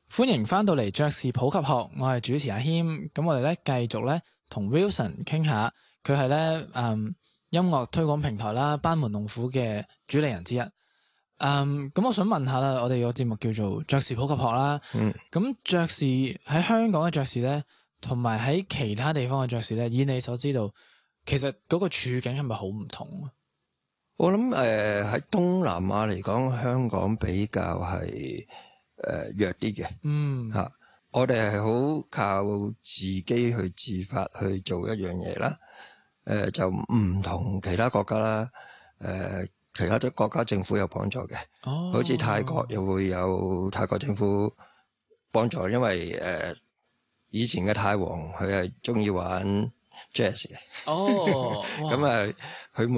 歡迎翻到嚟爵士普及學，我係主持阿謙。咁我哋咧繼續咧同 Wilson 傾下，佢係咧音樂推廣平台啦班門弄斧嘅主理人之一。咁我想問下啦，我哋個節目叫做爵士普及學啦。咁爵士喺香港嘅爵士咧，同埋喺其他地方嘅爵士咧，以你所知道，其實嗰個處境係咪好唔同啊？ 我諗喺東南亞嚟講，香港比較係弱啲嘅。吓，我哋係好靠自己去自發去做一樣嘢啦。就唔同其他國家啦。其他國家政府有幫助嘅。好似泰國又會有泰國政府幫助，因為以前嘅泰王佢係中意玩 jazz 嘅。咁佢